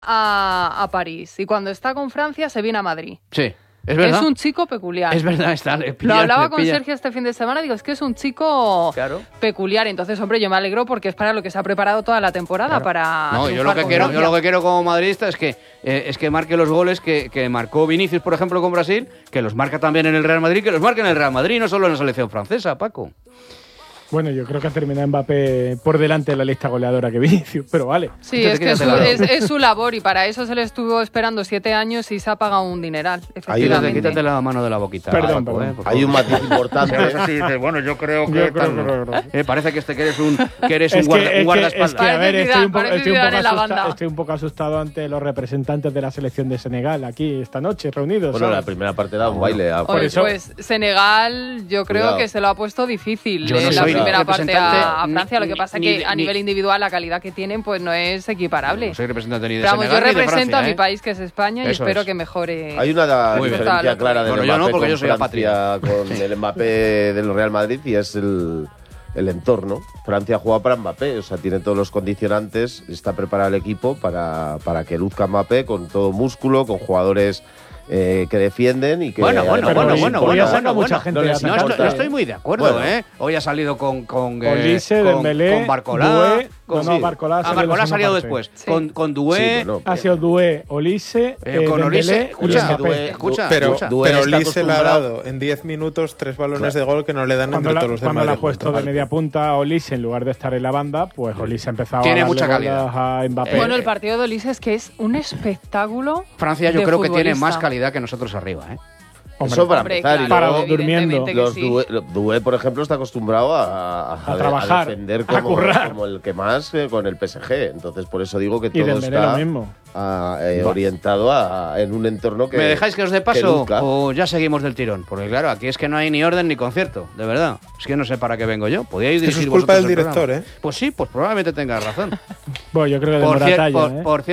a París y cuando está con Francia se viene a Madrid. Sí. Es verdad. Es un chico peculiar. Es verdad, Lo hablaba con Sergio este fin de semana, digo, es que es un chico peculiar. Entonces, hombre, yo me alegro porque es para lo que se ha preparado toda la temporada, para No, yo lo que quiero como madridista es que marque los goles que marcó Vinicius, por ejemplo, con Brasil, que los marca también en el Real Madrid, que los marque en el Real Madrid, no solo en la selección francesa, Paco. Bueno, yo creo que ha terminado Mbappé por delante de la lista goleadora que Vinicius, pero vale. Sí, es que es su labor y para eso se le estuvo esperando 7 años y se ha pagado un dineral, efectivamente. Quítate la mano de la boquita. Perdón. Hay un matiz importante. Sí, dices, bueno, yo creo que... parece que eres un guardaespaldas. Es que, a ver, estoy un poco asustado ante los representantes de la selección de Senegal aquí esta noche, reunidos. Bueno, ¿sabes? la primera parte da un baile. Pues Senegal yo creo que se lo ha puesto difícil. Yo no soy primera parte a Francia, lo que pasa es que a nivel individual la calidad que tienen pues no es equiparable. No soy representante ni de Pero Senegal yo represento ni de Francia, a mi país, que es España, y espero que mejore. Hay una diferencia clara del Mbappé porque yo soy Francia con el Mbappé del Real Madrid y es el entorno. Francia juega para Mbappé, o sea, tiene todos los condicionantes, está preparado el equipo para que luzca Mbappé con todo músculo, con jugadores que defienden y que... Bueno. Mucha gente no estoy muy de acuerdo, ¿eh? Hoy ha salido con Olise, Dembélé, con Barcolá. Barcolá ha salido después. Sí. Con Doué. Ha sido Doué, Olise, con Olise. Escucha, pero Olise le ha dado en 10 minutos 3 balones de gol que no le dan entre todos los demás. Cuando le ha puesto de media punta a Olise en lugar de estar en la banda, pues Olise ha empezado tiene a mucha darle calidad a Mbappé. Bueno, el partido de Olise es que es un espectáculo. Francia yo creo que tiene más futbolista. calidad que nosotros arriba, ¿eh? Eso para empezar. Claro, y luego, durmiendo. Doué, por ejemplo, está acostumbrado a trabajar, a defender a currar. como el que más con el PSG. Entonces, por eso digo que todo Dembélé está lo mismo. orientado en un entorno que... ¿Me dejáis que os dé paso o ya seguimos del tirón? Porque claro, aquí es que no hay ni orden ni concierto, de verdad. Es que no sé para qué vengo yo. Podíais dirigir eso es culpa del vosotros el director, programa. Pues sí, pues probablemente tengas razón. Bueno, yo creo que de Moratalla, por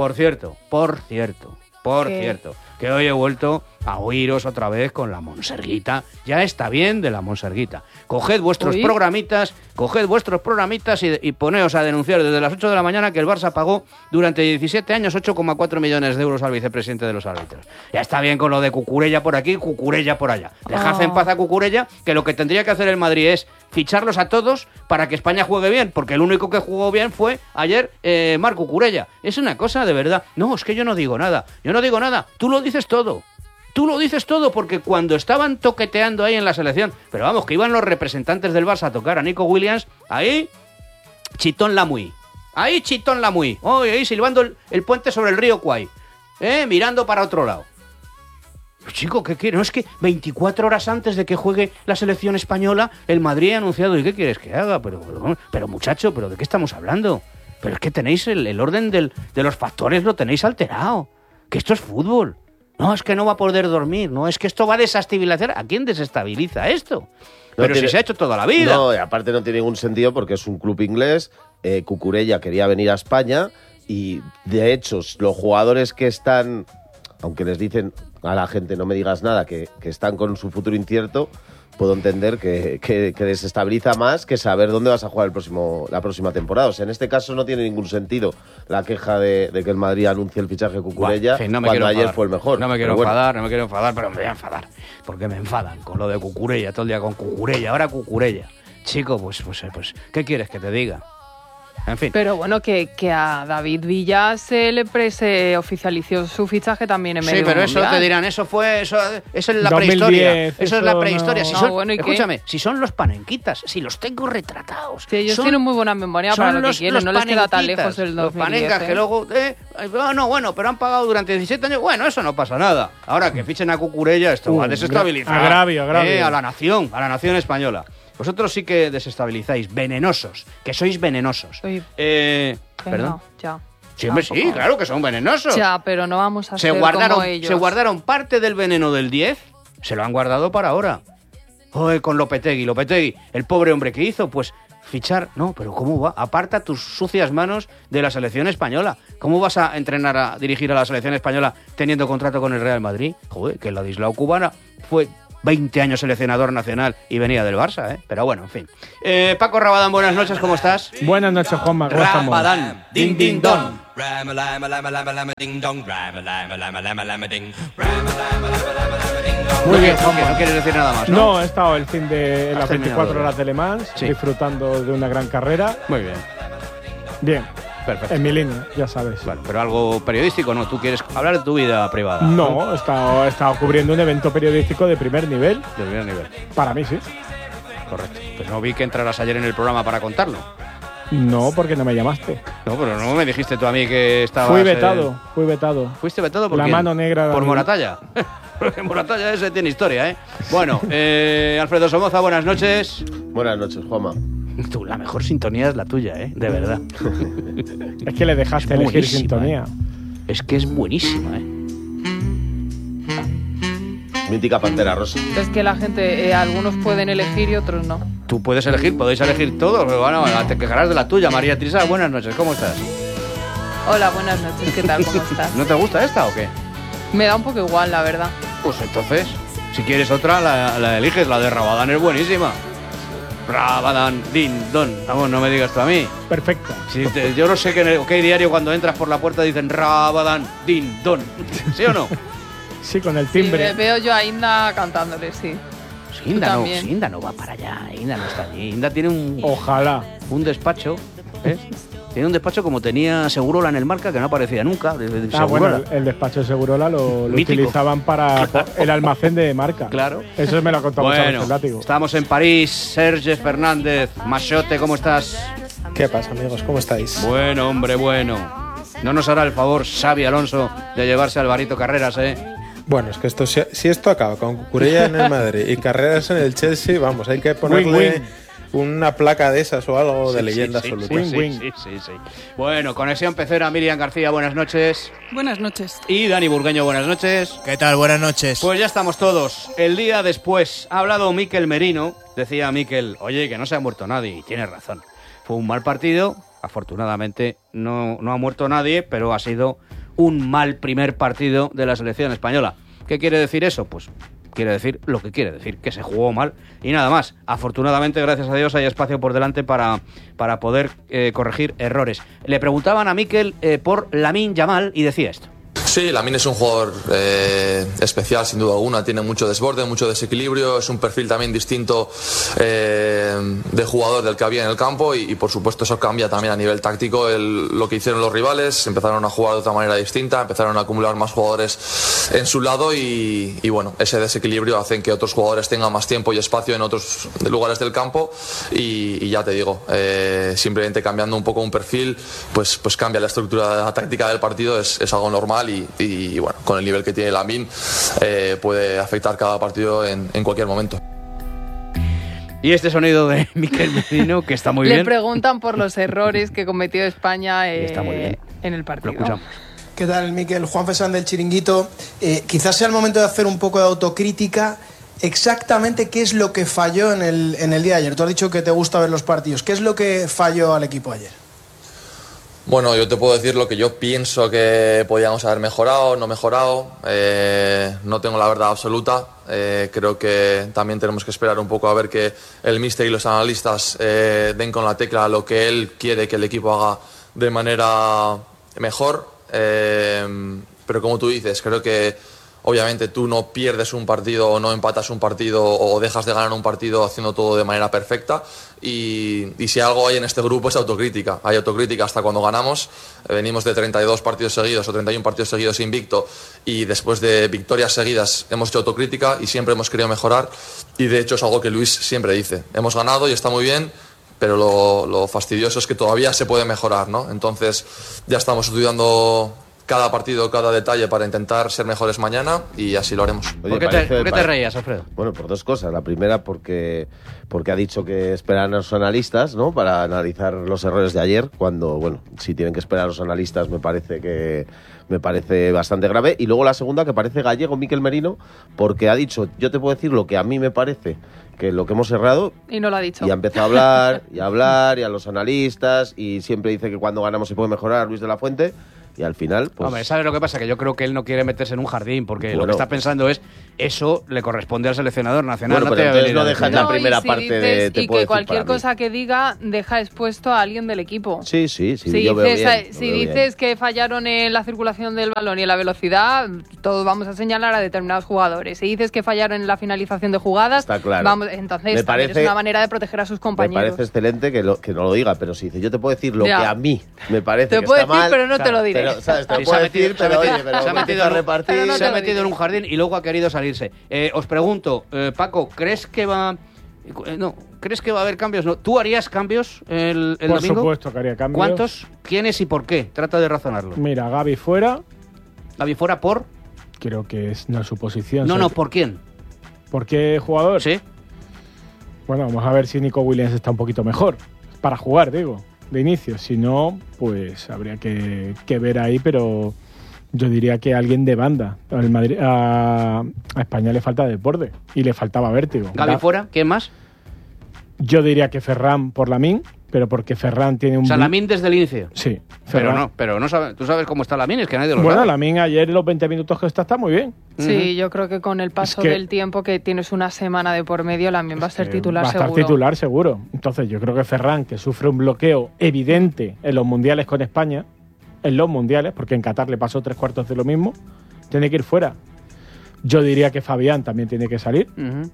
cierto, que hoy he vuelto a oíros otra vez con la Monserguita. Ya está bien de la Monserguita. Coged vuestros programitas y poneos a denunciar desde las 8 de la mañana que el Barça pagó durante 17 años 8,4 millones de euros al vicepresidente de los árbitros. Ya está bien con lo de Cucurella por aquí, Cucurella por allá. Dejad en paz a Cucurella, que lo que tendría que hacer el Madrid es ficharlos a todos para que España juegue bien, porque el único que jugó bien fue ayer Marc Cucurella. Es una cosa de verdad. No, es que yo no digo nada. Tú lo dices todo. Porque cuando estaban toqueteando ahí en la selección, pero vamos, que iban los representantes del Barça a tocar a Nico Williams, ahí Chitón Lamuy. Ahí silbando el puente sobre el río Kwai, mirando para otro lado. Chico, ¿qué quieres? No, es que 24 horas antes de que juegue la selección española, el Madrid ha anunciado, ¿y qué quieres que haga? Pero muchacho, ¿pero de qué estamos hablando? Pero es que tenéis el orden de los factores, lo tenéis alterado. Que esto es fútbol. No, es que no va a poder dormir. No, es que esto va a desestabilizar. ¿A quién desestabiliza esto? Pero si se ha hecho toda la vida. No, y aparte no tiene ningún sentido porque es un club inglés. Cucurella quería venir a España y, de hecho, los jugadores que están, aunque les dicen a la gente no me digas nada, que están con su futuro incierto, puedo entender que desestabiliza más que saber dónde vas a jugar la próxima temporada. O sea, en este caso no tiene ningún sentido la queja de que el Madrid anuncie el fichaje de Cucurella cuando ayer fue el mejor. No me quiero enfadar, pero me voy a enfadar. Porque me enfadan con lo de Cucurella, todo el día con Cucurella, ahora Cucurella. Chico, pues, ¿qué quieres que te diga? En fin. Pero bueno, que a David Villa se oficializó su fichaje también en medio mundial. Sí, pero eso te dirán, eso es la prehistoria. Eso es la prehistoria. No. Escúchame, si son los panenquitas, si los tengo retratados. Sí, ellos tienen muy buena memoria para lo que quieren, no les queda tan lejos el 2010. Los panencas que luego... pero han pagado durante 17 años. Bueno, eso no pasa nada. Ahora que fichen a Cucurella, esto va a desestabilizar agravio. A la nación española. Vosotros sí que desestabilizáis, venenosos, que sois venenosos. ¿Perdón? Ya. Siempre sí, claro que son venenosos. Ya, pero no vamos a ser como ellos. Se guardaron parte del veneno del 10, se lo han guardado para ahora. Joder, con Lopetegui, el pobre hombre que hizo, pues fichar... No, pero ¿cómo va? Aparta tus sucias manos de la selección española. ¿Cómo vas a dirigir a la selección española teniendo contrato con el Real Madrid? Joder, que Ladislao Cubana fue 20 años seleccionador nacional y venía del Barça, ¿eh? Pero bueno, en fin. Paco Rabadán, buenas noches, ¿cómo estás? Buenas noches, Juanma. Rabadán, din din don. Muy bien, ¿no quieres decir nada más? No, he estado el fin de las 24 horas de Le Mans, disfrutando de una gran carrera. Muy bien. Bien. Perfecto. En mi línea, ya sabes. Bueno, pero algo periodístico, ¿no? ¿Tú quieres hablar de tu vida privada? No, he estado cubriendo un evento periodístico de primer nivel. De primer nivel. Para mí, sí. Correcto. Pues no vi que entraras ayer en el programa para contarlo. No, porque no me llamaste. No, pero no me dijiste tú a mí que estabas... Fui vetado. ¿Fuiste vetado por la quién? Mano negra. Por Moratalla. Porque Moratalla ese tiene historia, ¿eh? Bueno, Alfredo Somoza, buenas noches. Buenas noches, Juanma. Tú, la mejor sintonía es la tuya, ¿eh? De verdad. Es que le dejaste elegir sintonía. Es que es buenísima, ¿eh? Mítica Pantera Rosa. Es que la gente, algunos pueden elegir y otros no. Tú puedes elegir, podéis elegir todos, pero bueno, te quejarás de la tuya. María Teresa, buenas noches, ¿cómo estás? Hola, buenas noches, ¿qué tal? ¿Cómo estás? ¿No te gusta esta o qué? Me da un poco igual, la verdad. Pues entonces, si quieres otra, la eliges. La de Rabadán es buenísima. Rabadán, din, don. Vamos, no me digas tú a mí. Perfecto. Sí, yo no sé qué diario cuando entras por la puerta dicen Rabadán, din, don. ¿Sí o no? Sí, con el timbre. Sí, veo yo a Inda cantándole, sí. Inda no va para allá. Inda no está allí. Inda tiene Ojalá. un despacho, ¿eh? Tiene un despacho como tenía Segurola en el Marca, que no aparecía nunca. Bueno, el despacho de Segurola lo utilizaban para el almacén de Marca. Claro. Eso me lo ha contado muchas veces el látigo. Estamos en París. Sergio Fernández, Machote, ¿cómo estás? ¿Qué pasa, amigos? ¿Cómo estáis? Bueno, hombre, bueno. No nos hará el favor Xavi Alonso de llevarse a Alvarito Carreras, ¿eh? Bueno, es que si esto acaba con Cucurella en el Madrid y Carreras en el Chelsea, vamos, hay que ponerle una placa de esas o algo de leyenda absoluta. Sí. Bueno, Conexión Pecera, Miriam García, buenas noches. Buenas noches. Y Dani Burgueño, buenas noches. ¿Qué tal? Buenas noches. Pues ya estamos todos. El día después ha hablado Mikel Merino. Decía Mikel, oye, que no se ha muerto nadie. Y tiene razón. Fue un mal partido. Afortunadamente no ha muerto nadie, pero ha sido un mal primer partido de la selección española. ¿Qué quiere decir eso? Pues quiere decir lo que quiere decir, que se jugó mal y nada más. Afortunadamente, gracias a Dios, hay espacio por delante para poder corregir errores. Le preguntaban a Mikel por Lamine Yamal y decía esto. Sí, Lamine es un jugador especial, sin duda alguna. Tiene mucho desborde, mucho desequilibrio. Es un perfil también distinto de jugador del que había en el campo y por supuesto eso cambia también a nivel táctico lo que hicieron los rivales. Empezaron a jugar de otra manera distinta, empezaron a acumular más jugadores en su lado y bueno, ese desequilibrio hace que otros jugadores tengan más tiempo y espacio en otros lugares del campo y ya te digo, simplemente cambiando un poco un perfil, pues cambia la estructura táctica del partido, es algo normal y bueno, con el nivel que tiene Lamine puede afectar cada partido en cualquier momento. Y este sonido de Mikel Merino, que está muy bien. Le preguntan por los errores que cometió España está muy bien. En el partido. Lo escuchamos. ¿Qué tal, Mikel? Juan Fesán del Chiringuito. Quizás sea el momento de hacer un poco de autocrítica. Exactamente qué es lo que falló en el día de ayer. Tú has dicho que te gusta ver los partidos. ¿Qué es lo que falló al equipo ayer? Bueno, yo te puedo decir lo que yo pienso que podíamos haber mejorado, no mejorado. No tengo la verdad absoluta. Creo que también tenemos que esperar un poco a ver que el míster y los analistas den con la tecla lo que él quiere que el equipo haga de manera mejor. Pero como tú dices, creo que obviamente tú no pierdes un partido o no empatas un partido o dejas de ganar un partido haciendo todo de manera perfecta y si algo hay en este grupo es autocrítica. Hay autocrítica hasta cuando ganamos. Venimos de 32 partidos seguidos o 31 partidos seguidos invicto y después de victorias seguidas hemos hecho autocrítica y siempre hemos querido mejorar y de hecho es algo que Luis siempre dice. Hemos ganado y está muy bien, pero lo fastidioso es que todavía se puede mejorar, ¿no? Entonces ya estamos estudiando cada partido, cada detalle para intentar ser mejores mañana y así lo haremos. Oye, ¿Por qué te reías, Alfredo? Bueno, por dos cosas. La primera porque ha dicho que esperan a los analistas, ¿no? Para analizar los errores de ayer, cuando, bueno, si tienen que esperar a los analistas me parece bastante grave. Y luego la segunda, que parece gallego Mikel Merino, porque ha dicho, yo te puedo decir lo que a mí me parece que lo que hemos errado. Y no lo ha dicho. Y ha empezado a hablar, y a los analistas, y siempre dice que cuando ganamos se puede mejorar, Luis de la Fuente. Y al final, pues... Hombre, ¿sabes lo que pasa? Que yo creo que él no quiere meterse en un jardín, porque lo que está pensando es, eso le corresponde al seleccionador nacional. Bueno, pero entonces no deja en la primera parte de... Y que cualquier cosa que diga deja expuesto a alguien del equipo. Sí, yo veo bien. Si dices que fallaron en la circulación del balón y en la velocidad, todos vamos a señalar a determinados jugadores. Si dices que fallaron en la finalización de jugadas, está claro. Entonces es una manera de proteger a sus compañeros. Me parece excelente que no lo diga, pero si dice, yo te puedo decir lo que a mí me parece que está mal... pero no te lo diré. Pero, ¿sabes? Te lo puedo decir, pero se ha metido en un jardín y luego ha querido salirse. Os pregunto, Paco, ¿crees que va a haber cambios? ¿No? ¿Tú harías cambios el domingo? Por supuesto que haría cambios. ¿Cuántos? ¿Quiénes y por qué? Trata de razonarlo. Mira, Gavi fuera. ¿Gavi fuera por? Creo que es una suposición. No, ¿por quién? ¿Por qué jugador? Sí. Bueno, vamos a ver si Nico Williams está un poquito mejor. Para jugar, digo, de inicio. Si no, pues habría que ver ahí, pero yo diría que alguien de banda. A España le falta desborde y le faltaba vértigo. ¿Gavi fuera? ¿Quién más? Yo diría que Ferran por Lamine, pero porque Ferran tiene un... O sea, Lamine desde el inicio. Sí. Pero no sabe, tú sabes cómo está Lamine, es que nadie lo sabe. Bueno, Lamine ayer los 20 minutos que está muy bien. Sí, yo creo que con el paso del tiempo, que tienes una semana de por medio, Lamine va a ser titular seguro. Va a estar titular seguro. Entonces yo creo que Ferran, que sufre un bloqueo evidente en los mundiales con España, porque en Qatar le pasó 3/4 de lo mismo, tiene que ir fuera. Yo diría que Fabián también tiene que salir.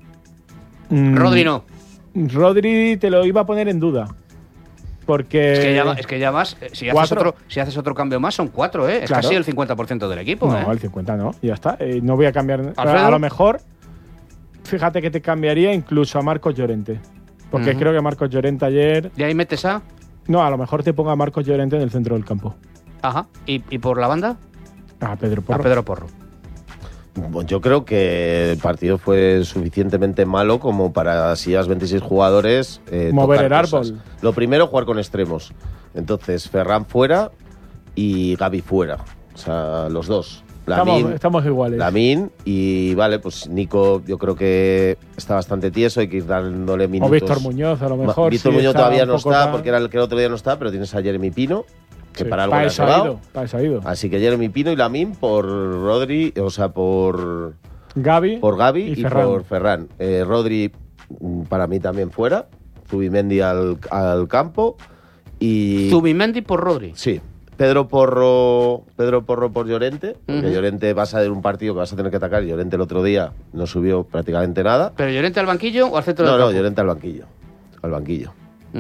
Rodri no. Rodri te lo iba a poner en duda. Porque... Es que ya vas, si haces otro cambio más, son 4, ¿eh? Es casi el 50% del equipo. No, el 50 no, ya está. No voy a cambiar. A lo mejor, fíjate que te cambiaría incluso a Marcos Llorente. Porque creo que Marcos Llorente ayer... ¿Y ahí metes a...? No, a lo mejor te ponga a Marcos Llorente en el centro del campo. Ajá. ¿Y por la banda? A Pedro Porro. A Pedro Porro. Pues yo creo que el partido fue suficientemente malo como para, si has 26 jugadores, mover el árbol. Lo primero, jugar con extremos. Entonces, Ferran fuera y Gavi fuera. O sea, los dos. Estamos iguales. Lamine y vale, pues Nico yo creo que está bastante tieso, hay que ir dándole minutos. O Víctor Muñoz a lo mejor. Víctor Muñoz todavía no está porque era el que el otro día no está, pero tienes a Jeremy Pino, que para algo le ha llevado. Así que Jeremy Pino y Lamine por Rodri, o sea, por Gavi y por Ferran. Rodri para mí también fuera, Zubimendi al campo y... Zubimendi por Rodri. Sí. Pedro Porro por Llorente, porque Llorente va a ser un partido que vas a tener que atacar. Llorente el otro día no subió prácticamente nada. ¿Pero Llorente al banquillo o al centro del campo? No, Llorente al banquillo.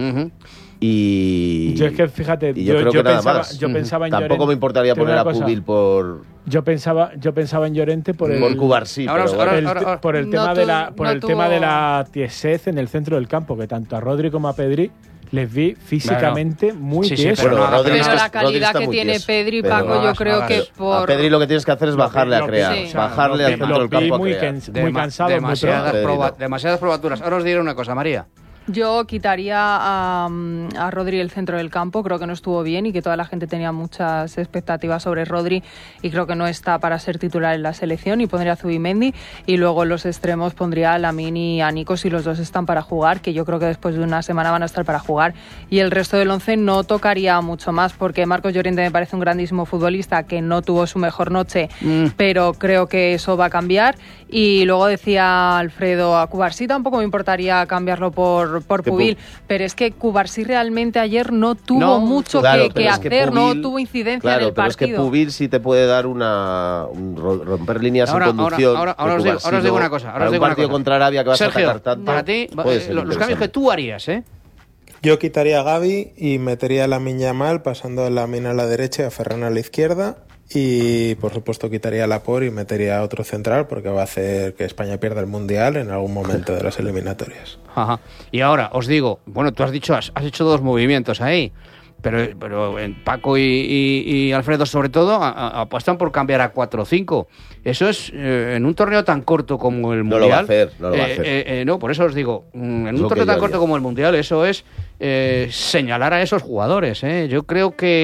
Y yo es que fíjate, yo creo que nada más. Yo pensaba en Tampoco Llorente. me importaría poner a Pubil por... Yo pensaba en Llorente por Cubarsí, por el tema de la tiesez en el centro del campo, que tanto a Rodri como a Pedri les vi físicamente muy tiesos. Pero la calidad que tiene Pedri y Paco, yo creo que por... A Pedri lo que tienes que hacer es bajarle a crear. Bajarle al centro del campo a crear. Muy cansado. Demasiadas probaturas. Ahora os diré una cosa, María. Yo quitaría a Rodri el centro del campo, creo que no estuvo bien y que toda la gente tenía muchas expectativas sobre Rodri y creo que no está para ser titular en la selección, y pondría a Zubimendi, y luego en los extremos pondría a Lamine y a Nico si los dos están para jugar, que yo creo que después de una semana van a estar para jugar, y el resto del 11 no tocaría mucho más porque Marcos Llorente me parece un grandísimo futbolista que no tuvo su mejor noche, pero creo que eso va a cambiar. Y luego decía Alfredo, a Cubarsí tampoco me importaría cambiarlo por Pubil, pero es que Cubarsí realmente ayer no tuvo mucho que hacer, Pubil, no tuvo incidencia en el partido. Pero es que Pubil sí te puede dar romper líneas en conducción. Ahora os digo una cosa. Para un partido contra Arabia que vas Sergio, a atacar tanto, para ti, los cambios que tú harías, Yo quitaría a Gavi y metería a Lamine Yamal, pasando a Lamine a la derecha y a Ferran a la izquierda. Y por supuesto quitaría a Laporte y metería a otro central, porque va a hacer que España pierda el Mundial en algún momento de las eliminatorias. Ajá. Y ahora os digo, bueno, tú has hecho dos movimientos ahí, pero Paco y Alfredo sobre todo apuestan por cambiar a 4-5. Eso es en un torneo tan corto como el Mundial. No lo va a hacer. No, por eso os digo, en un torneo tan corto como el Mundial, eso es señalar a esos jugadores. Yo creo que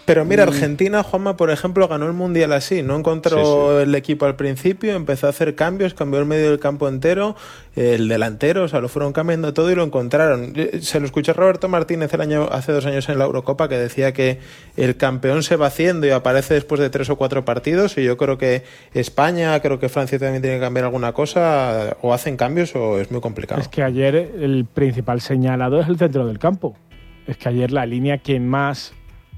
Pero mira, Argentina, Juanma, por ejemplo, ganó el Mundial así. No encontró el equipo al principio, empezó a hacer cambios, cambió el medio del campo entero, el delantero, o sea, lo fueron cambiando todo y lo encontraron. Se lo escuché a Roberto Martínez hace 2 años en la Eurocopa, que decía que el campeón se va haciendo y aparece después de 3 o 4 partidos, y yo creo que España, creo que Francia también tiene que cambiar alguna cosa, o hacen cambios o es muy complicado. Es que ayer el principal señalado es el centro del campo. Es que ayer la línea que más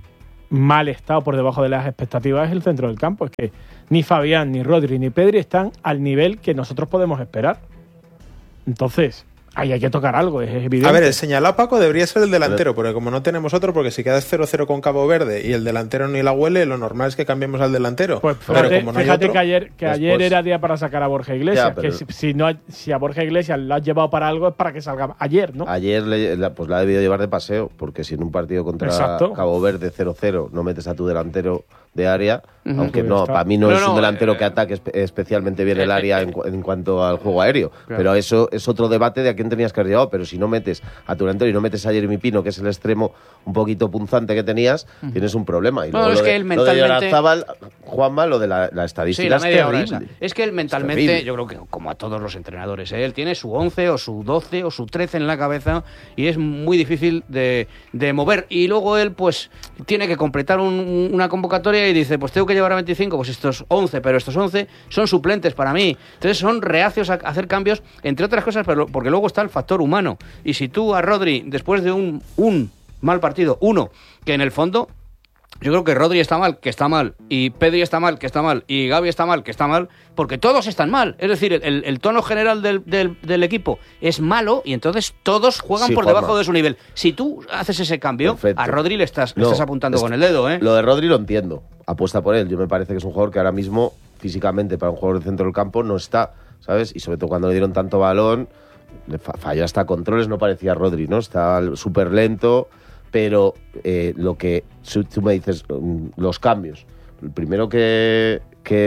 mal estado por debajo de las expectativas es el centro del campo. Es que ni Fabián, ni Rodri, ni Pedri están al nivel que nosotros podemos esperar. Entonces, ahí hay que tocar algo, es evidente. A ver, el señalado, Paco, debería ser el delantero, porque como no tenemos otro, porque si quedas 0-0 con Cabo Verde y el delantero ni la huele, lo normal es que cambiemos al delantero. Pues fíjate que ayer era día para sacar a Borja Iglesias, que si a Borja Iglesias lo has llevado para algo es para que salga ayer, ¿no? Ayer la ha debido llevar de paseo, porque si en un partido contra Cabo Verde 0-0 no metes a tu delantero de área, aunque no, para mí no es un delantero que ataque especialmente bien el área en cuanto al juego aéreo, pero eso es otro debate de a quién tenías que haber llevado. Pero si no metes a tu delantero y no metes a Jeremy Pino, que es el extremo un poquito punzante que tenías, tienes un problema. Y luego es que él mentalmente... Lo de Oyarzabal, Juanma, lo de la estadística es terrible. Es que él mentalmente, yo creo que como a todos los entrenadores, él tiene su 11 o su 12 o su 13 en la cabeza y es muy difícil de mover. Y luego él pues tiene que completar una convocatoria y dice, pues tengo que llevar a 25, pues estos 11, pero estos 11 son suplentes para mí. Entonces son reacios a hacer cambios, entre otras cosas, pero porque luego está el factor humano. Y si tú a Rodri, después de un mal partido, que en el fondo, yo creo que Rodri está mal, que está mal, y Pedri está mal, que está mal, y Gavi está mal, que está mal, porque todos están mal. Es decir, el tono general del equipo es malo y entonces todos juegan por debajo de su nivel. Si tú haces ese cambio, perfecto, a Rodri le estás apuntando con el dedo, ¿eh? Lo de Rodri lo entiendo, apuesta por él. Yo me parece que es un jugador que ahora mismo, físicamente, para un jugador de centro del campo, no está, ¿sabes? Y sobre todo cuando le dieron tanto balón, falló hasta controles, no parecía Rodri, ¿no? Está súper lento, pero lo que tú me dices, los cambios. El primero que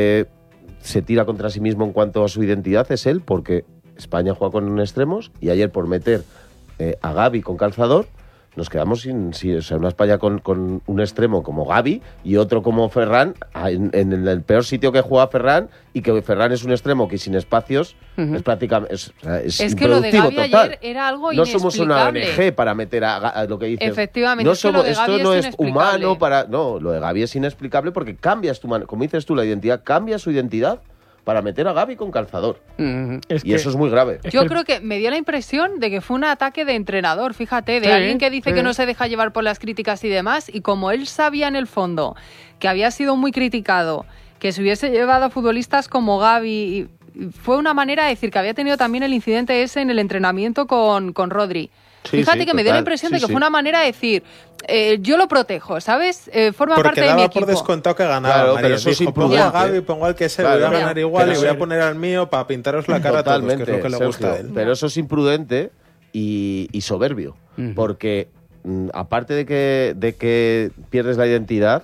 se tira contra sí mismo en cuanto a su identidad es él, porque España juega con extremos y ayer por meter a Gavi con calzador nos quedamos sin o sea, una España con un extremo como Gavi y otro como Ferran en el peor sitio que juega Ferran, y que Ferran es un extremo que sin espacios es prácticamente es que lo de Gavi total. Ayer era algo no inexplicable. Somos una ONG para meter a lo que dices. Efectivamente, esto no es humano para... No, lo de Gavi es inexplicable porque cambias como dices tú, la identidad, cambia su identidad para meter a Gavi con calzador. Eso es muy grave. Yo creo que me dio la impresión de que fue un ataque de entrenador, fíjate, de alguien que dice que no se deja llevar por las críticas y demás, y como él sabía en el fondo que había sido muy criticado, que se hubiese llevado a futbolistas como Gavi, fue una manera de decir que había tenido también el incidente ese en el entrenamiento con Rodri. Fíjate que me dio la impresión de que fue una manera de decir, yo lo protejo, ¿sabes? Forma parte de mi equipo. Porque daba por descontado que ganaba. Claro, María, pero eso dijo, pongo a Gavi, pongo al que sea, voy a ganar igual y voy a poner al mío para pintaros la cara a todos, que es lo que le gusta a él. Pero eso es imprudente y soberbio, porque aparte de que pierdes la identidad,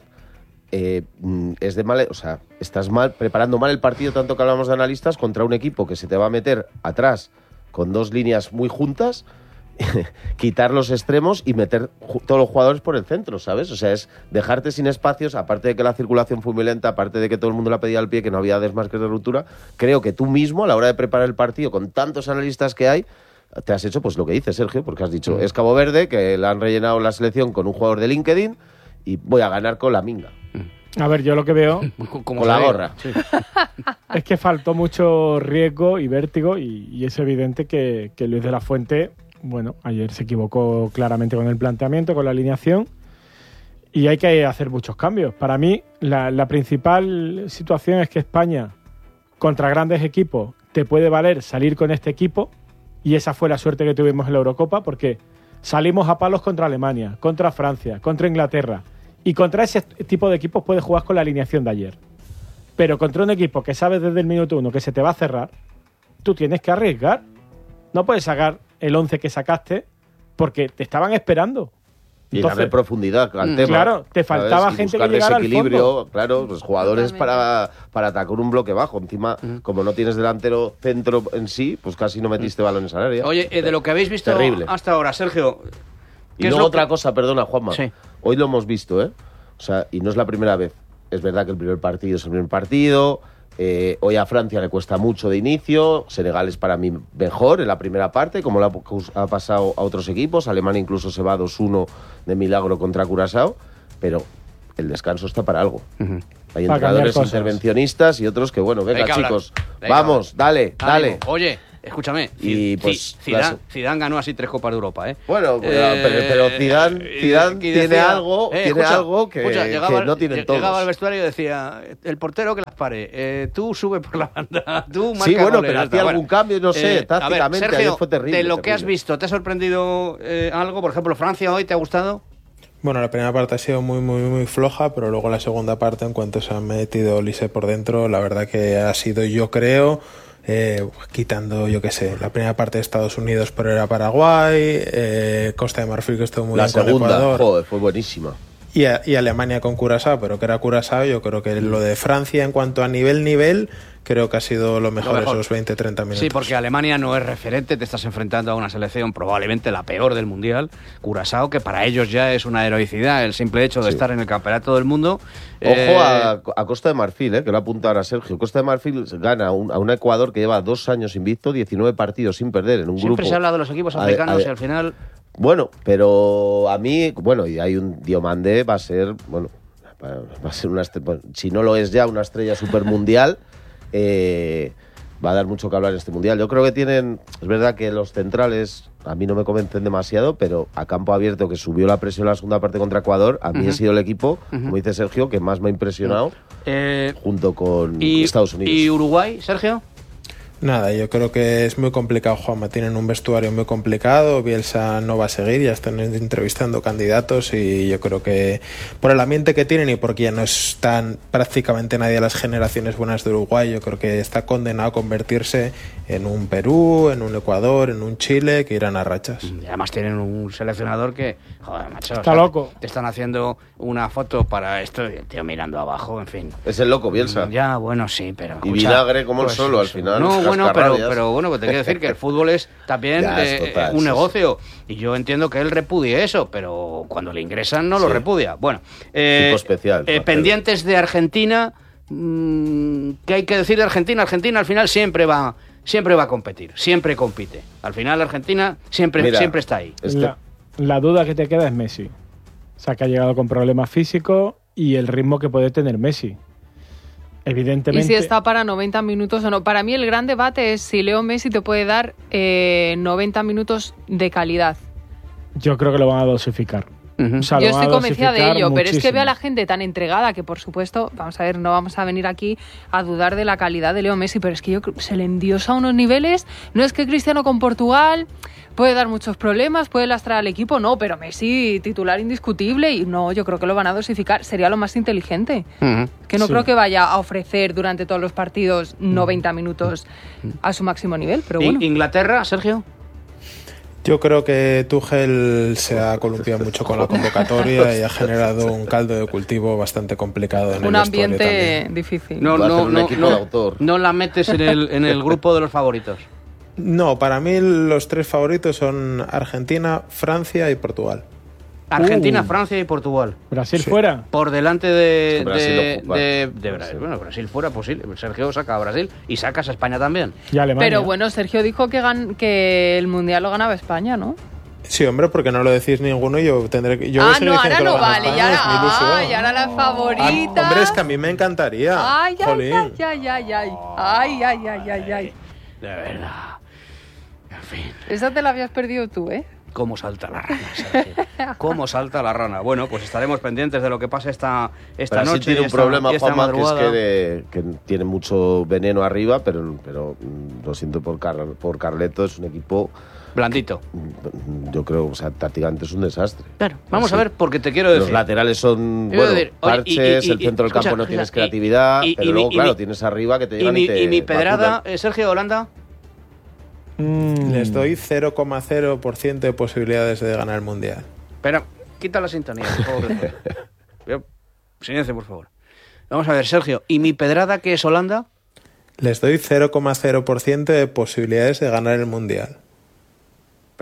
es de mal, o sea, estás preparando mal el partido, tanto que hablamos de analistas, contra un equipo que se te va a meter atrás con 2 líneas muy juntas, quitar los extremos y meter todos los jugadores por el centro, ¿sabes? O sea, es dejarte sin espacios, aparte de que la circulación fue muy lenta, aparte de que todo el mundo la pedía al pie, que no había desmarques de ruptura. Creo que tú mismo, a la hora de preparar el partido, con tantos analistas que hay, te has hecho pues lo que dices, Sergio, porque has dicho, es Cabo Verde, que le han rellenado la selección con un jugador de LinkedIn y voy a ganar con la minga. A ver, yo lo que veo con la gorra. Sí. Es que faltó mucho riesgo y vértigo, y es evidente que Luis de la Fuente, bueno, ayer se equivocó claramente con el planteamiento, con la alineación, y hay que hacer muchos cambios. Para mí, la principal situación es que España, contra grandes equipos, te puede valer salir con este equipo, y esa fue la suerte que tuvimos en la Eurocopa, porque salimos a palos contra Alemania, contra Francia, contra Inglaterra, y contra ese tipo de equipos puedes jugar con la alineación de ayer. Pero contra un equipo que sabes desde el minuto 1 que se te va a cerrar, tú tienes que arriesgar. No puedes sacar el 11 que sacaste porque te estaban esperando. Y darle profundidad al tema. Claro, te faltaba gente que llegara al fondo. Claro, pues jugadores para atacar un bloque bajo. Encima, como no tienes delantero centro en sí, pues casi no metiste balones al área. Oye, de lo que habéis visto hasta ahora, Sergio... Y luego otra cosa, perdona, Juanma. Sí. Hoy lo hemos visto, ¿eh? O sea, y no es la primera vez. Es verdad que el primer partido es el primer partido. Hoy a Francia le cuesta mucho de inicio. Senegal es para mí mejor en la primera parte, como le ha pasado a otros equipos. Alemania incluso se va 2-1 de milagro contra Curazao. Pero el descanso está para algo. Hay entrenadores intervencionistas y otros que, bueno, venga chicos, vamos, dale. Oye, escúchame, y pues Zidane ganó así 3 Copas de Europa, ¿eh? Bueno, pero Zidane tiene algo que no tienen todos. Llegaba al vestuario y decía, el portero que las pare, tú sube por la banda, tú marca. Sí, bueno, goles, pero hacía algún cambio, no sé, tácticamente, Sergio, ayer fue terrible. De lo que has visto, ¿te ha sorprendido algo? Por ejemplo, Francia hoy, ¿te ha gustado? Bueno, la primera parte ha sido muy floja, pero luego la segunda parte, en cuanto se ha metido Olise por dentro, la verdad que ha sido, yo creo, quitando, yo qué sé, la primera parte de Estados Unidos, pero era Paraguay, Costa de Marfil, que estuvo muy bien con Ecuador. La segunda, joder, fue buenísima. Y Alemania con Curazao, pero que era Curazao, yo creo que lo de Francia en cuanto a nivel, creo que ha sido lo mejor esos 20-30 minutos. Sí, porque Alemania no es referente, te estás enfrentando a una selección probablemente la peor del Mundial, Curazao, que para ellos ya es una heroicidad el simple hecho de estar en el campeonato del mundo. Ojo a Costa de Marfil, que lo apunta ahora Sergio. Costa de Marfil gana a un Ecuador que lleva 2 años invicto, 19 partidos sin perder en un grupo. Siempre se habla de los equipos africanos y al final... Bueno, pero a mí, y hay un Diomandé, va a ser una estrella, si no lo es ya, una estrella supermundial. Va a dar mucho que hablar en este mundial. Yo creo que es verdad que los centrales a mí no me convencen demasiado, pero a campo abierto, que subió la presión en la segunda parte contra Ecuador, a mí ha sido el equipo, como dice Sergio, que más me ha impresionado junto con Estados Unidos. ¿Y Uruguay, Sergio? Nada, yo creo que es muy complicado, Juanma. Tienen un vestuario muy complicado. Bielsa no va a seguir, ya están entrevistando candidatos y yo creo que por el ambiente que tienen y porque ya no están prácticamente nadie de las generaciones buenas de Uruguay, yo creo que está condenado a convertirse en un Perú, en un Ecuador, en un Chile, que irán a rachas. Y además tienen un seleccionador que, joder, macho, está loco. Te están haciendo una foto para esto y el tío mirando abajo, en fin. Es el loco, Bielsa. Ya, bueno, sí, pero... Y vinagre como el solo al final. No, bueno, pero bueno, pues te quiero decir que el fútbol es también un negocio. Y yo entiendo que él repudie eso, pero cuando le ingresan no lo repudia. Bueno, tipo especial. Pendientes de Argentina, ¿qué hay que decir de Argentina? Argentina al final siempre va a competir, siempre compite. Al final Argentina siempre está ahí. La duda que te queda es Messi. O sea, que ha llegado con problemas físicos y el ritmo que puede tener Messi. Evidentemente. Y si está para 90 minutos o no. Para mí el gran debate es si Leo Messi te puede dar 90 minutos de calidad. Yo creo que lo van a dosificar. O sea, yo estoy convencida de ello, pero es que veo a la gente tan entregada que, por supuesto, vamos a ver, no vamos a venir aquí a dudar de la calidad de Leo Messi, pero es que yo creo que se le endiosa a unos niveles. No es que Cristiano con Portugal puede dar muchos problemas, puede lastrar al equipo, no, pero Messi titular indiscutible y no, yo creo que lo van a dosificar, sería lo más inteligente. Que no creo que vaya a ofrecer durante todos los partidos 90 minutos a su máximo nivel, pero bueno. ¿Inglaterra, Sergio? Yo creo que Tuchel se ha columpiado mucho con la convocatoria y ha generado un caldo de cultivo bastante complicado en un el vestuario ambiente también. difícil. No la metes en el grupo de los favoritos. No, para mí los 3 favoritos son Argentina, Francia y Portugal. Argentina, Francia y Portugal. ¿Brasil fuera? Por delante de Brasil. Bueno, Brasil fuera posible. Sergio saca a Brasil y sacas a España también. Y Alemania. Pero bueno, Sergio dijo que el Mundial lo ganaba España, ¿no? Sí, hombre, porque no lo decís ninguno y yo tendré que... no, ahora no vale. Y ahora la favorita. Hombre, es que a mí me encantaría. Ay. De verdad. En fin. Esa te la habías perdido tú, ¿eh? ¿Cómo salta la rana, Sergio? ¿Cómo salta la rana? Bueno, pues estaremos pendientes de lo que pase esta Brasil noche. Tiene un problema, Juanma, que es que tiene mucho veneno arriba, pero lo siento por Carleto, es un equipo... blandito. Yo creo, o sea, tácticamente es un desastre. Claro, vamos a ver, porque te quiero decir. Los laterales son, parches, el centro del campo no tienes creatividad, pero luego, claro, tienes arriba que te llevan y te... ¿Y mi pedrada, Sergio, Holanda? Les doy 0,0% de posibilidades de ganar el Mundial. Pero, quita la sintonía, por favor. Silencio, por favor. Vamos a ver, Sergio, ¿y mi pedrada, que es Holanda? Les doy 0,0% de posibilidades de ganar el Mundial.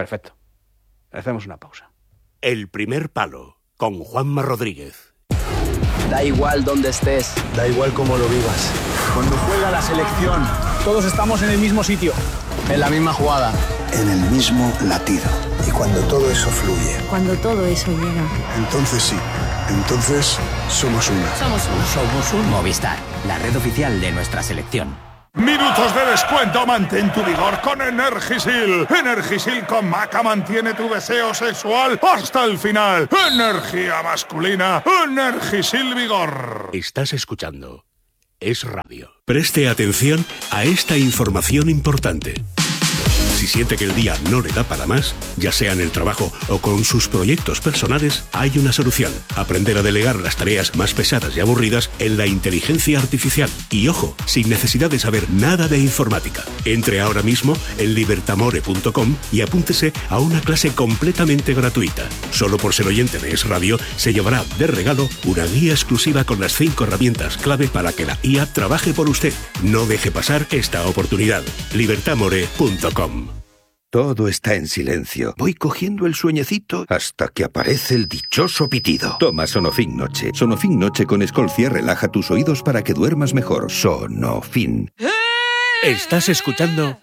Perfecto. Hacemos una pausa. El primer palo, con Juanma Rodríguez. Da igual dónde estés. Da igual cómo lo vivas. Cuando juega la selección, todos estamos en el mismo sitio. En la misma jugada. En el mismo latido. Y cuando todo eso fluye. Cuando todo eso llega. Entonces sí. Entonces somos una. Somos uno. Somos un Movistar, la red oficial de nuestra selección. Minutos de descuento, mantén tu vigor con Energisil. Energisil con Maca mantiene tu deseo sexual hasta el final. Energía masculina, Energisil Vigor. Estás escuchando Es Radio. Preste atención a esta información importante. Si siente que el día no le da para más, ya sea en el trabajo o con sus proyectos personales, hay una solución. Aprender a delegar las tareas más pesadas y aburridas en la inteligencia artificial. Y ojo, sin necesidad de saber nada de informática. Entre ahora mismo en libertamore.com y apúntese a una clase completamente gratuita. Solo por ser oyente de Es Radio, se llevará de regalo una guía exclusiva con las 5 herramientas clave para que la IA trabaje por usted. No deje pasar esta oportunidad. libertamore.com. Todo está en silencio. Voy cogiendo el sueñecito hasta que aparece el dichoso pitido. Toma Sonofin Noche. Sonofin Noche con Escolcia relaja tus oídos para que duermas mejor. Sonofin. Estás escuchando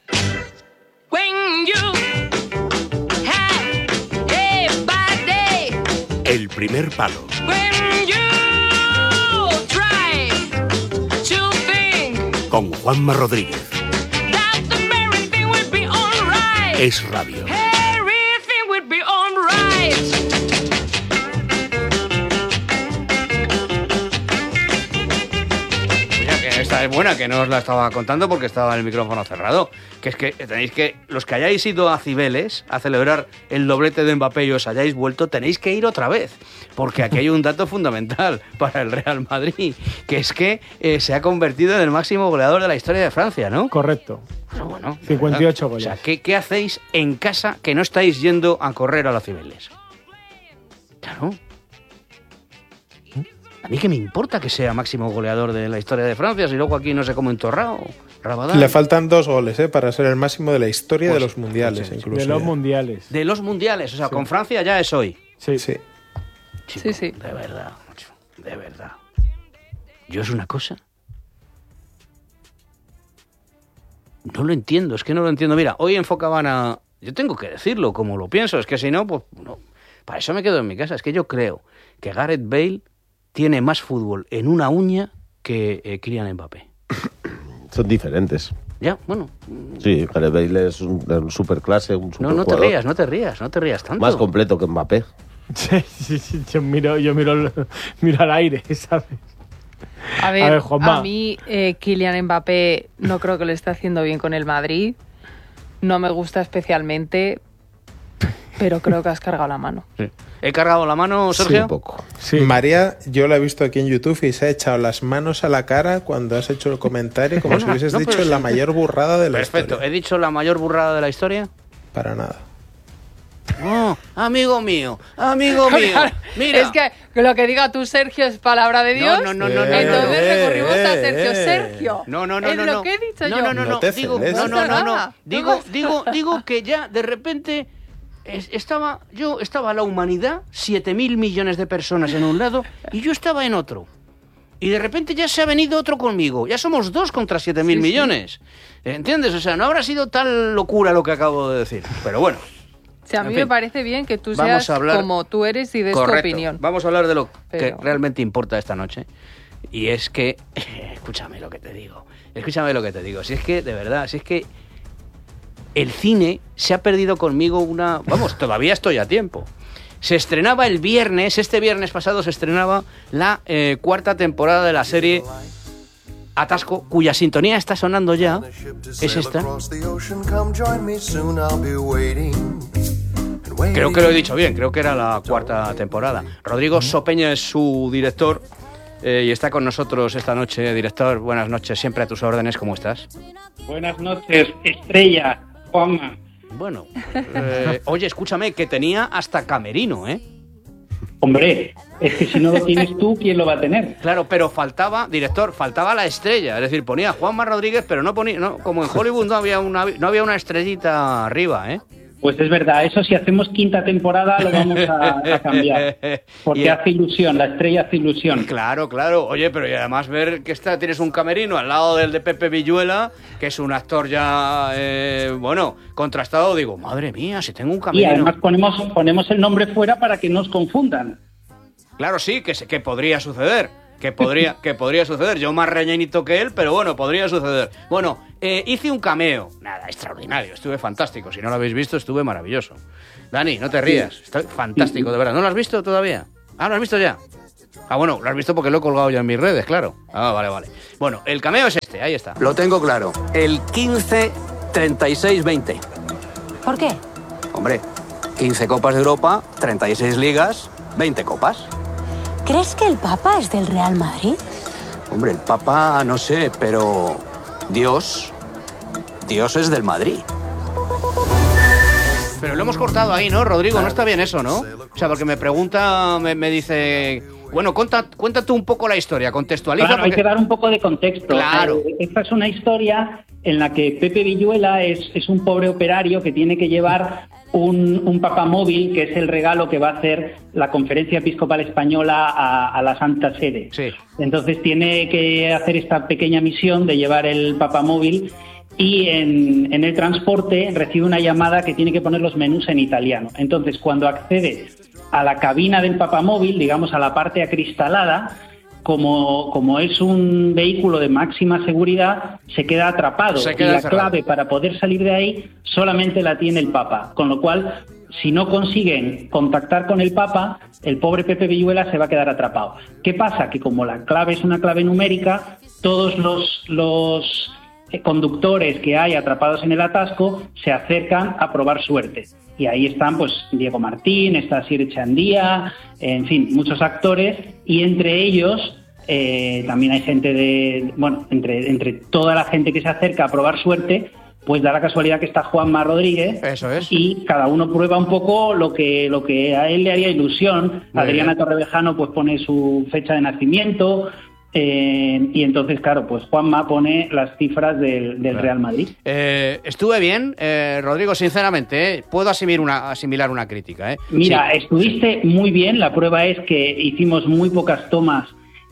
El Primer Palo. Con Juanma Rodríguez. Es Radio. Esta es buena, que no os la estaba contando porque estaba el micrófono cerrado. Que es que tenéis que, los que hayáis ido a Cibeles a celebrar el doblete de Mbappé y os hayáis vuelto, tenéis que ir otra vez. Porque aquí hay un dato fundamental para el Real Madrid, que es que se ha convertido en el máximo goleador de la historia de Francia, ¿no? Correcto. Bueno, 58 goles. O sea, ¿qué hacéis en casa que no estáis yendo a correr a la Cibeles? Claro. A mí qué me importa que sea máximo goleador de la historia de Francia si luego aquí no sé cómo entorrado. Rabadán. Le faltan 2 goles para ser el máximo de la historia de los mundiales. Pues, incluso de los mundiales. De los mundiales, o sea, sí. Con Francia ya es hoy. Sí. Sí. Chico, sí. De verdad, macho, de verdad. Yo es una cosa. No lo entiendo, es que no lo entiendo. Mira, hoy enfocaban a... Yo tengo que decirlo como lo pienso, es que si no, pues no. Para eso me quedo en mi casa. Es que yo creo que Gareth Bale tiene más fútbol en una uña que Kylian Mbappé. Son diferentes. Ya, bueno. Sí, Gareth Bale es un superclase, un super No te rías, no te rías tanto. Más completo que Mbappé. Sí, yo miro al aire, ¿sabes? A ver, Juanma. a mí Kylian Mbappé no creo que lo esté haciendo bien con el Madrid. No me gusta especialmente, pero creo que has cargado la mano. Sí. ¿He cargado la mano, Sergio? Sí, un poco. Sí. María, yo la he visto aquí en YouTube y se ha echado las manos a la cara cuando has hecho el comentario como si hubieses dicho la mayor burrada de la historia. Perfecto, ¿he dicho la mayor burrada de la historia? Para nada. Oh, amigo mío. Mira. Es que lo que diga tú, Sergio, es palabra de Dios. No. Entonces recurrimos a Sergio. Sergio. No. Es lo que he dicho yo. No. Digo que ya de repente estaba la humanidad, 7.000 millones de personas en un lado y yo estaba en otro. Y de repente ya se ha venido otro conmigo. Ya somos 2 contra 7.000 millones. ¿Entiendes? O sea, no habrá sido tal locura lo que acabo de decir. Pero bueno. Sí, a mí me parece bien que tú seas como tú eres y des tu opinión. Vamos a hablar de lo que realmente importa esta noche. Y es que... Escúchame lo que te digo. Si es que, de verdad, si es que el cine se ha perdido conmigo una... Vamos, todavía estoy a tiempo. Se estrenaba el viernes, este viernes pasado se estrenaba la 4ª temporada de la serie Atasco, cuya sintonía está sonando ya. Es esta. Creo que lo he dicho bien, creo que era la 4ª temporada. Rodrigo Sopeña es su director y está con nosotros esta noche. Director, buenas noches, siempre a tus órdenes, ¿cómo estás? Buenas noches, Estrella, Juanma. Bueno, oye, escúchame, que tenía hasta camerino, ¿eh? Hombre, es que si no lo tienes tú, ¿quién lo va a tener? Claro, pero faltaba la estrella, es decir, ponía Juanma Rodríguez, pero no ponía, no, como en Hollywood no había una estrellita arriba, ¿eh? Pues es verdad, eso si hacemos quinta temporada lo vamos a cambiar, porque hace ilusión, la estrella hace ilusión. Claro, oye, pero y además ver que tienes un camerino al lado del de Pepe Villuela, que es un actor ya, contrastado, digo, madre mía, si tengo un camerino. Y además ponemos el nombre fuera para que no os confundan. Claro, sí, que podría suceder. Que podría suceder. Yo más rellenito que él, pero bueno, podría suceder. Bueno, hice un cameo. Nada, extraordinario. Estuve fantástico. Si no lo habéis visto, estuve maravilloso. Dani, no te rías. Estoy fantástico, de verdad. ¿No lo has visto todavía? ¿Lo has visto ya? Bueno, lo has visto porque lo he colgado ya en mis redes, claro. Vale. Bueno, el cameo es este, ahí está. Lo tengo claro. El 15-36-20. ¿Por qué? Hombre, 15 Copas de Europa, 36 ligas, 20 copas. ¿Crees que el Papa es del Real Madrid? Hombre, el Papa no sé, pero Dios es del Madrid. Pero lo hemos cortado ahí, ¿no, Rodrigo? No está bien eso, ¿no? O sea, porque me pregunta, me dice... Bueno, cuenta tú un poco la historia, contextualiza. Claro, hay que dar un poco de contexto. Claro. Esta es una historia en la que Pepe Villuela es un pobre operario que tiene que llevar un papamóvil, que es el regalo que va a hacer la Conferencia Episcopal Española a la Santa Sede. Sí. Entonces tiene que hacer esta pequeña misión de llevar el papamóvil y en el transporte recibe una llamada que tiene que poner los menús en italiano. Entonces, cuando accede a la cabina del papamóvil, digamos a la parte acristalada, como es un vehículo de máxima seguridad, se queda atrapado. Y la clave para poder salir de ahí solamente la tiene el Papa. Con lo cual, si no consiguen contactar con el Papa, el pobre Pepe Villuela se va a quedar atrapado. ¿Qué pasa? Que como la clave es una clave numérica, todos los conductores que hay atrapados en el atasco se acercan a probar suerte. Y ahí están pues Diego Martín, está Asier Echandía, en fin, muchos actores, y entre ellos también hay gente entre toda la gente que se acerca a probar suerte, pues da la casualidad que está Juanma Rodríguez. Eso es. Y cada uno prueba un poco lo que a él le haría ilusión. Muy Adriana bien. Torrevejano pues pone su fecha de nacimiento. Y entonces, claro, pues Juanma pone las cifras del Real Madrid. Estuve bien, Rodrigo, sinceramente, puedo asimilar una crítica. Mira, sí. Estuviste muy bien, la prueba es que hicimos muy pocas tomas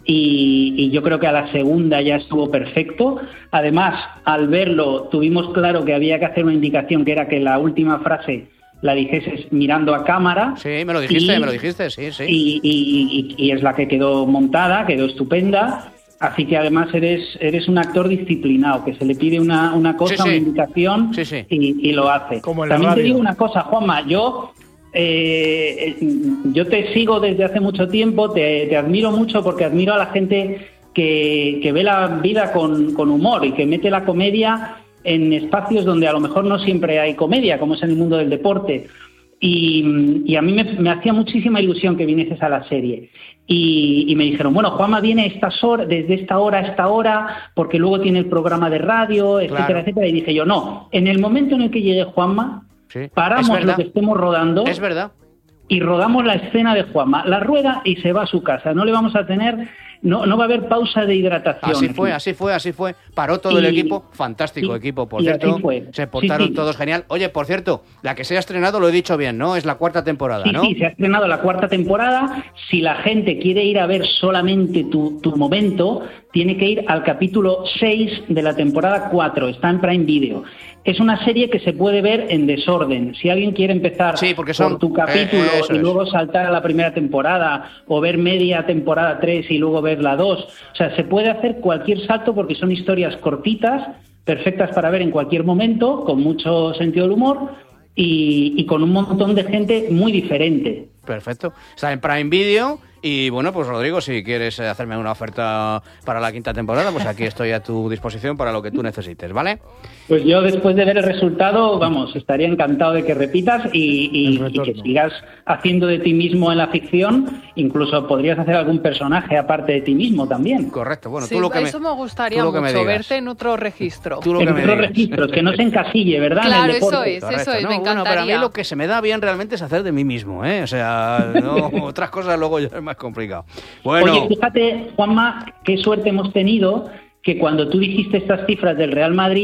y yo creo que a la segunda ya estuvo perfecto. Además, al verlo, tuvimos claro que había que hacer una indicación, que era que la última frase la dijeses mirando a cámara. Sí, me lo dijiste, sí. Y es la que quedó montada, quedó estupenda. Así que además eres un actor disciplinado, que se le pide una cosa, una indicación, y lo hace. Como en la También radio. te digo una cosa, Juanma, yo te sigo desde hace mucho tiempo, te admiro mucho porque admiro a la gente que ve la vida con humor y que mete la comedia en espacios donde a lo mejor no siempre hay comedia, como es en el mundo del deporte. Y a mí me hacía muchísima ilusión que vinieses a la serie. Y me dijeron, bueno, Juanma viene a estas horas, desde esta hora a esta hora, porque luego tiene el programa de radio, etcétera, etcétera. Y dije yo, no, en el momento en el que llegue Juanma, paramos lo que estemos rodando. Es verdad. Y rodamos la escena de Juanma. La rueda y se va a su casa. No le vamos a tener... No va a haber pausa de hidratación. Así fue. Paró todo el equipo. Fantástico equipo, por cierto. Se portaron todos genial. Oye, por cierto, la que se ha estrenado, lo he dicho bien, ¿no? Es la 4ª temporada, ¿no? Sí, se ha estrenado la 4ª temporada. Si la gente quiere ir a ver solamente tu momento, tiene que ir al capítulo 6 de la temporada 4. Está en Prime Video. Es una serie que se puede ver en desorden. Si alguien quiere empezar por tu capítulo y luego saltar a la primera temporada, o ver media temporada 3 y luego ver la 2, o sea, se puede hacer cualquier salto porque son historias cortitas, perfectas para ver en cualquier momento, con mucho sentido del humor y con un montón de gente muy diferente. Perfecto. Está en Prime Video. Y bueno, pues Rodrigo, si quieres hacerme una oferta para la 5ª temporada, pues aquí estoy a tu disposición para lo que tú necesites, ¿vale? Pues yo, después de ver el resultado, estaría encantado de que repitas y que sigas haciendo de ti mismo en la ficción. Incluso podrías hacer algún personaje aparte de ti mismo también. Correcto. Bueno, sí, eso me gustaría mucho, verte en otro registro. En otros registros, que no se encasille, ¿verdad? Claro, en el eso deporte. es, me encantaría. Bueno, para mí lo que se me da bien realmente es hacer de mí mismo, ¿eh? O sea, no, otras cosas luego ya es más complicado. Bueno. Oye, fíjate, Juanma, qué suerte hemos tenido que cuando tú dijiste estas cifras del Real Madrid,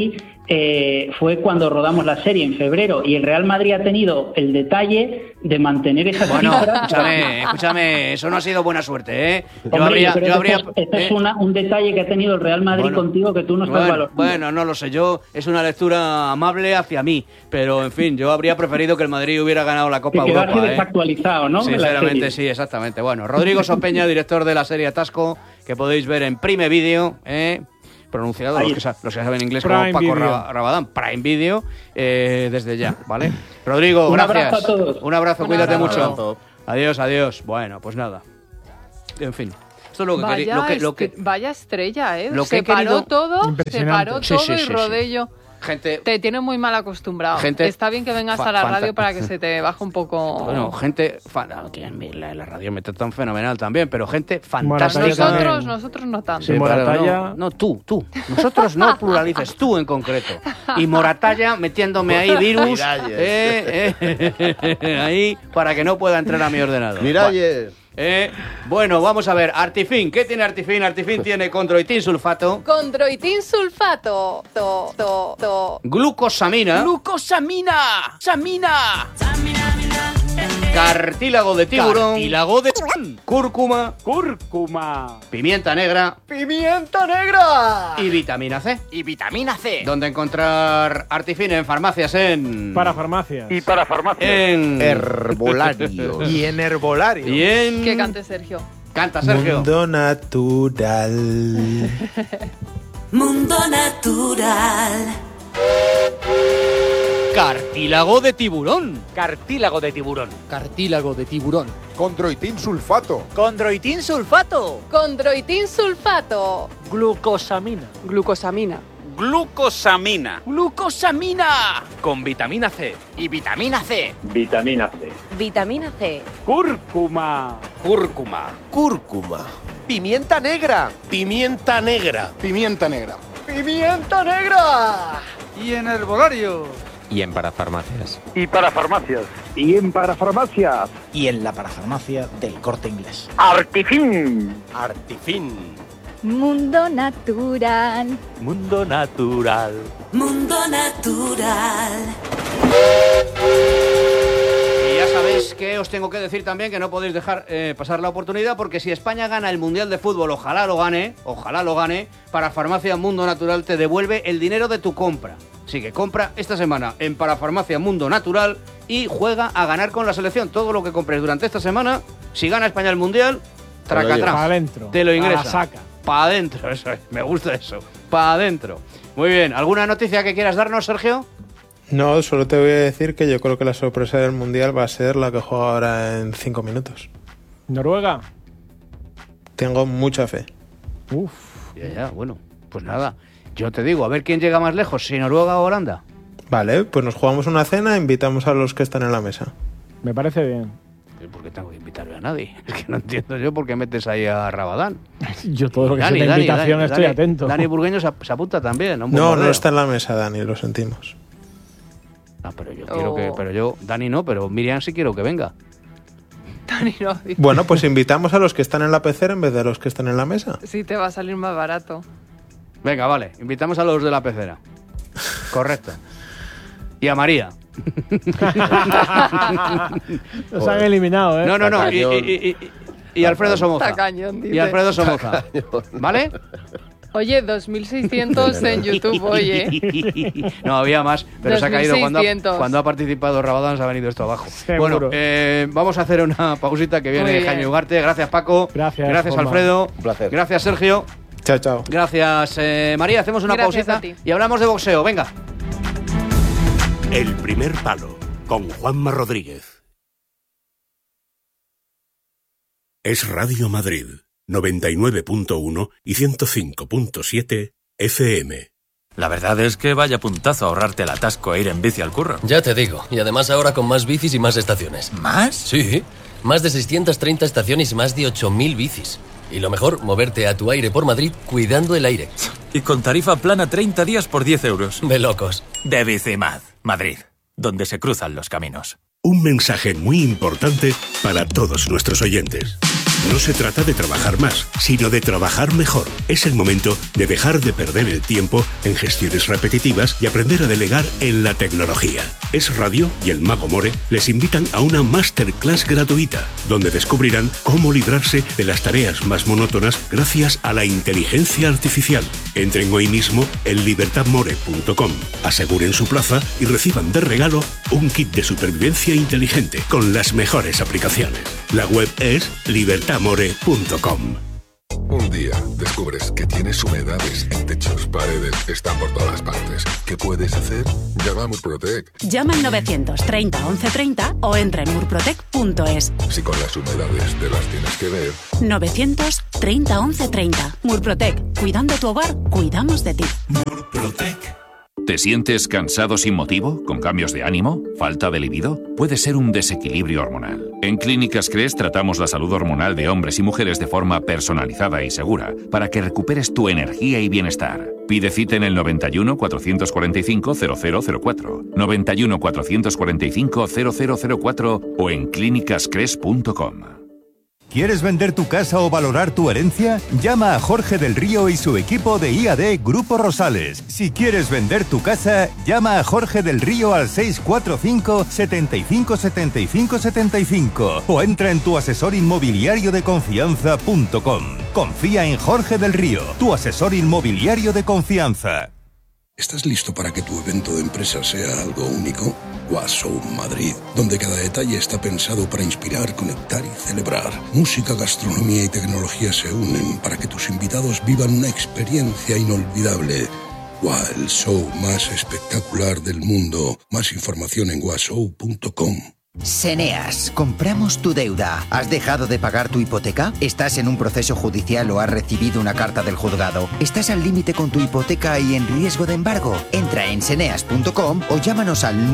fue cuando rodamos la serie en febrero, y el Real Madrid ha tenido el detalle de mantener esa cifra. Escúchame, eso no ha sido buena suerte, ¿eh? Esto es un detalle que ha tenido el Real Madrid contigo que tú no estás valorando. Bueno, no lo sé, es una lectura amable hacia mí, pero en fin, yo habría preferido que el Madrid hubiera ganado la Copa Europa. Quedarse desactualizado, ¿no? Sinceramente, sí, exactamente. Bueno, Rodrigo Sopeña, director de la serie Atasco, que podéis ver en Prime Video, pronunciado los que saben inglés como Paco Rabadán, Prime Video, desde ya, ¿vale? Rodrigo, un gracias. Abrazo a todos. Un abrazo, cuídate mucho. Adiós. Bueno, pues nada. En fin. Esto es lo que quería. Vaya estrella, ¿eh? Lo se que paró todo Sí, y Rodello. Gente, te tiene muy mal acostumbrado. Está bien que vengas a la radio para que se te baje un poco. Bueno, gente. La radio me tratan fenomenal también, pero gente fantástica. Nosotros no tanto. Sí, Moratalla. No, tú. Nosotros no pluralices, tú en concreto. Y Moratalla metiéndome ahí virus. Ahí para que no pueda entrar a mi ordenador. Miralles. Bueno, vamos a ver. Artifin, ¿qué tiene Artifin? Artifin tiene condroitin sulfato. Condroitin sulfato. Glucosamina. ¡Samina! Cartílago de tiburón. Cúrcuma. Pimienta negra. Y vitamina C. ¿Dónde encontrar Artifin? En farmacias, Para farmacias. En herbolarios. Y en herbolarios. Y en... Que cante Sergio. Canta, Sergio. Mundo natural. Mundo natural. Cartílago de tiburón. Condroitin sulfato. Glucosamina. Con vitamina C. Y vitamina C. Cúrcuma. Pimienta negra. Y en herbolarios. Y en parafarmacias. Y en la parafarmacia del Corte Inglés. Artifin. Mundo natural. Y ya sabéis que os tengo que decir también que no podéis dejar pasar la oportunidad, porque si España gana el Mundial de Fútbol, ojalá lo gane, Parafarmacia Mundo Natural te devuelve el dinero de tu compra. Así que compra esta semana en Parafarmacia Mundo Natural y juega a ganar con la selección. Todo lo que compres durante esta semana, si gana España el Mundial, tracatrás, te lo ingresa. Saca. Pa' adentro, eso es, me gusta eso. Pa' adentro. Muy bien, ¿alguna noticia que quieras darnos, Sergio? No, solo te voy a decir que yo creo que la sorpresa del Mundial va a ser la que juega ahora en 5 minutos. ¿Noruega? Tengo mucha fe. Bueno, pues nada. Yo te digo, a ver quién llega más lejos, si Noruega o Holanda. Vale, pues nos jugamos una cena e invitamos a los que están en la mesa. Me parece bien. ¿Por qué tengo que invitarle a nadie? Es que no entiendo yo por qué metes ahí a Rabadán. Yo todo lo que sea de invitación estoy atento. Dani Burgueño se apunta también. No está en la mesa, Dani, lo sentimos. Pero yo quiero que... Dani no, pero Miriam sí quiero que venga. Dani no. Bueno, pues invitamos a los que están en la pecera en vez de a los que están en la mesa. Sí, te va a salir más barato. Venga, vale. Invitamos a los de la pecera. Correcto. Y a María. Los han eliminado, ¿eh? No. Y Alfredo Somoza. Tacañón, dice. Y Alfredo Somoza. ¿Vale? Oye, 2.600 en YouTube, oye. No, había más, pero se ha caído. Cuando ha participado Rabadán se ha venido esto abajo. Seguro. Bueno, vamos a hacer una pausita que viene Jaime Ugarte. Gracias, Paco. Gracias Alfredo. Un placer. Gracias, Sergio. Chao. Gracias, María. Hacemos una pausita y hablamos de boxeo. Venga. El primer palo, con Juanma Rodríguez. Es Radio Madrid, 99.1 y 105.7 FM. La verdad es que vaya puntazo ahorrarte el atasco e ir en bici al curro. Ya te digo, y además ahora con más bicis y más estaciones. ¿Más? Sí, más de 630 estaciones y más de 8.000 bicis. Y lo mejor, moverte a tu aire por Madrid cuidando el aire. Y con tarifa plana 30 días por 10 euros. De locos. De Bicimad, Madrid, donde se cruzan los caminos. Un mensaje muy importante para todos nuestros oyentes. No se trata de trabajar más, sino de trabajar mejor. Es el momento de dejar de perder el tiempo en gestiones repetitivas y aprender a delegar en la tecnología. Es Radio y el Mago More les invitan a una masterclass gratuita, donde descubrirán cómo librarse de las tareas más monótonas gracias a la inteligencia artificial. Entren hoy mismo en libertadmore.com, aseguren su plaza y reciban de regalo un kit de supervivencia inteligente con las mejores aplicaciones. La web es libertadmore.com. Un día descubres que tienes humedades en techos, paredes, están por todas partes. ¿Qué puedes hacer? Llama a Murprotec. Llama al 930 1130 o entra en murprotec.es. Si con las humedades te las tienes que ver. 930 1130. Murprotec. Cuidando tu hogar, cuidamos de ti. Murprotec. ¿Te sientes cansado sin motivo? ¿Con cambios de ánimo? ¿Falta de libido? Puede ser un desequilibrio hormonal. En Clínicas Cres tratamos la salud hormonal de hombres y mujeres de forma personalizada y segura para que recuperes tu energía y bienestar. Pide cita en el 91 445 0004, 91 445 0004 o en clínicascres.com. ¿Quieres vender tu casa o valorar tu herencia? Llama a Jorge del Río y su equipo de IAD Grupo Rosales. Si quieres vender tu casa, llama a Jorge del Río al 645 75 75 75 o entra en tuasesorinmobiliariodeconfianza.com. Confía en Jorge del Río, tu asesor inmobiliario de confianza. ¿Estás listo para que tu evento de empresa sea algo único? Washow Madrid, donde cada detalle está pensado para inspirar, conectar y celebrar. Música, gastronomía y tecnología se unen para que tus invitados vivan una experiencia inolvidable. El show más espectacular del mundo. Más información en washow.com. Seneas, compramos tu deuda. ¿Has dejado de pagar tu hipoteca? ¿Estás en un proceso judicial o has recibido una carta del juzgado? ¿Estás al límite con tu hipoteca y en riesgo de embargo? Entra en seneas.com o llámanos al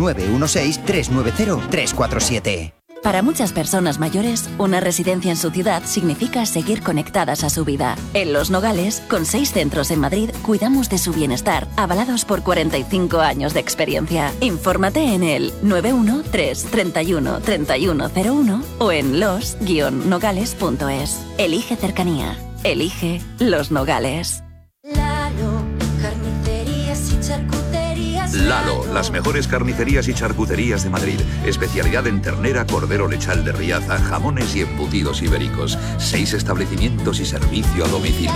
916-390-347. Para muchas personas mayores, una residencia en su ciudad significa seguir conectadas a su vida. En Los Nogales, con 6 centros en Madrid, cuidamos de su bienestar, avalados por 45 años de experiencia. Infórmate en el 913 31 3101 o en los-nogales.es. Elige cercanía. Elige Los Nogales. Lalo, las mejores carnicerías y charcuterías de Madrid. Especialidad en ternera, cordero lechal de Riaza, jamones y embutidos ibéricos. 6 establecimientos y servicio a domicilio.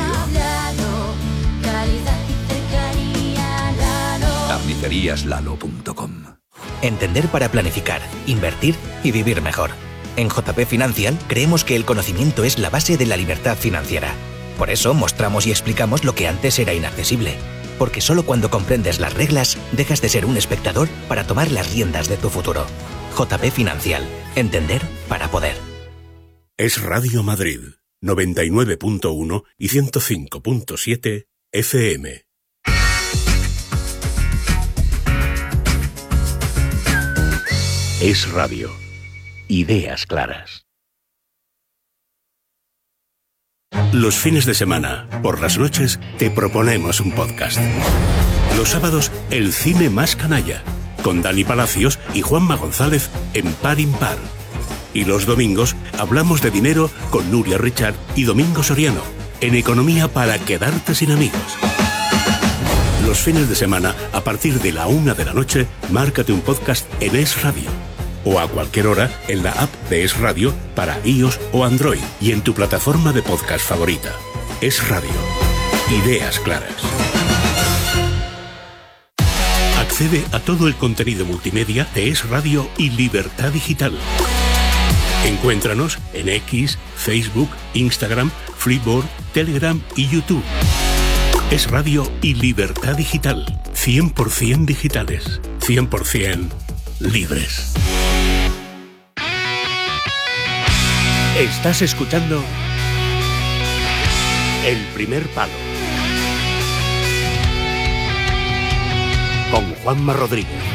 Carniceríaslalo.com. Entender para planificar, invertir y vivir mejor. En JP Financial creemos que el conocimiento es la base de la libertad financiera. Por eso mostramos y explicamos lo que antes era inaccesible. Porque solo cuando comprendes las reglas, dejas de ser un espectador para tomar las riendas de tu futuro. JP Financial. Entender para poder. Es Radio Madrid, 99.1 y 105.7 FM. Es Radio. Ideas claras. Los fines de semana, por las noches, te proponemos un podcast. Los sábados, el cine más canalla, con Dani Palacios y Juanma González en Par Impar. Y los domingos, hablamos de dinero con Nuria Richard y Domingo Soriano, en Economía para quedarte sin amigos. Los fines de semana, a partir de la 1 de la noche, márcate un podcast en Es Radio. O a cualquier hora en la app de Es Radio para iOS o Android y en tu plataforma de podcast favorita. Es Radio. Ideas claras. Accede a todo el contenido multimedia de Es Radio y Libertad Digital. Encuéntranos en X, Facebook, Instagram, Freeboard, Telegram y YouTube. Es Radio y Libertad Digital. 100% digitales. 100% libres. Estás escuchando El Primer Palo con Juanma Rodríguez.